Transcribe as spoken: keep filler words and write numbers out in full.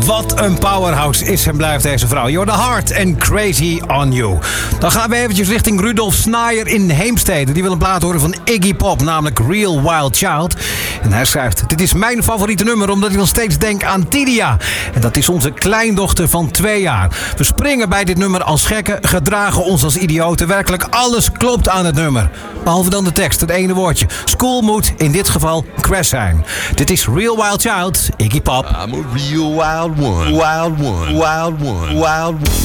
Wat een powerhouse is en blijft deze vrouw. You're the heart and crazy on you. Dan gaan we eventjes richting Rudolf Snijer in Heemstede. Die wil een plaat horen van Iggy Pop, namelijk Real Wild Child. En hij schrijft: dit is mijn favoriete nummer omdat ik nog steeds denk aan Tidia. En dat is onze kleindochter van twee jaar. We springen bij dit nummer als gekken, gedragen ons als idioten. Werkelijk alles klopt aan het nummer. Behalve dan de tekst, het ene woordje. School moet in dit geval crash zijn. Dit is Real Wild Child, Iggy Pop. I'm a real wild one, wild one, wild one, wild one.